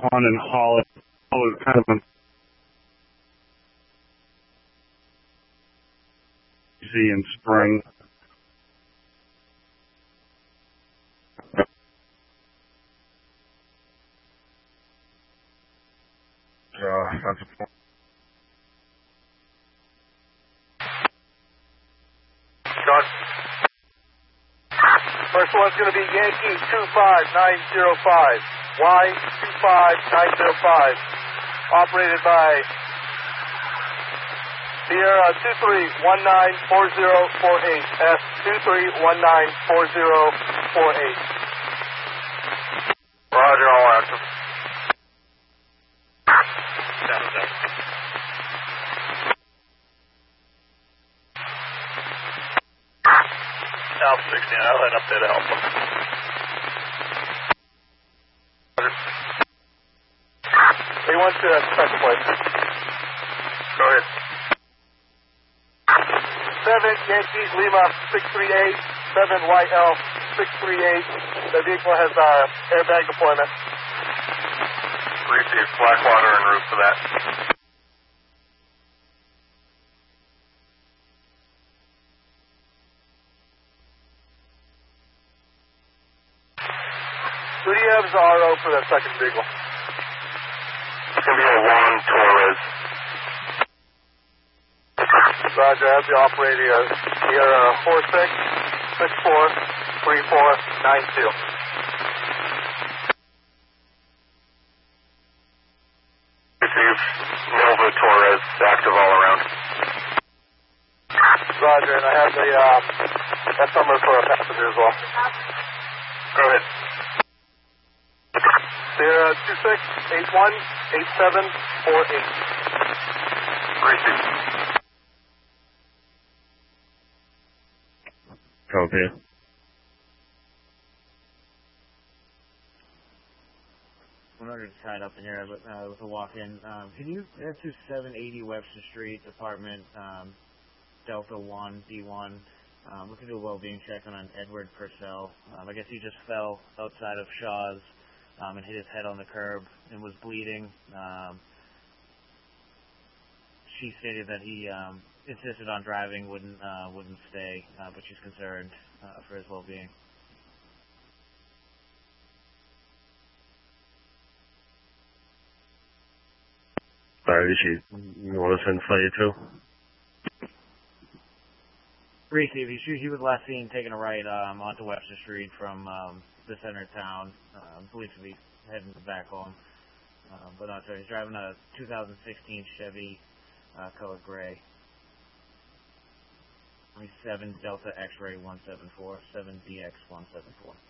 on and haul it. Haul it kind of easy in spring. That's a point. First one's going to be Yankee 25905. Y25905. Operated by Sierra 23194048. S23194048. Roger, all active. South 16, I'll head up there to help them. They went to second place. Go ahead. 7 Yankee Lima 638, 7 YL 638. The vehicle has airbag deployment. Received Blackwater en route for that. Who do you have as the RO for that second vehicle? It's going to be a Juan Torres. Roger, I have the operator Sierra 46643492. Received Nova Torres, active all around. Roger, and I have the that number for a passenger as well. Go ahead. Sierra 26818748. Received. Copy. I'm not going to tie it up in here, but with a walk-in. Can you head to 780 Webster Street, apartment Delta 1, D1? Looking to do a well-being check on Edward Purcell. I guess he just fell outside of Shaw's and hit his head on the curb and was bleeding. She stated that he insisted on driving, wouldn't stay, but she's concerned for his well-being. Sorry, you want to send Fire too? Receive. He was last seen taking a right onto Webster Street from the center of town. Believed to be heading back home. But no, sorry, he's driving a 2016 Chevy color gray. 7 Delta X-Ray 174, 7DX 174.